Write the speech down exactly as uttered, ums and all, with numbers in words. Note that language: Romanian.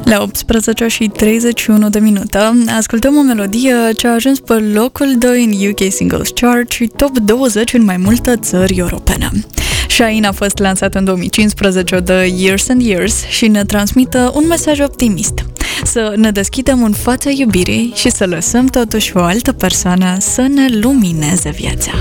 La optsprezece și treizeci și unu de minute ascultăm o melodie ce a ajuns pe locul doi în U K Singles Chart și top douăzeci în mai multe țări europene. Shine a fost lansat în două mii cincisprezece de Years and Years și ne transmite un mesaj optimist. Să ne deschidem în fața iubirii și să lăsăm totuși o altă persoană să ne lumineze viața.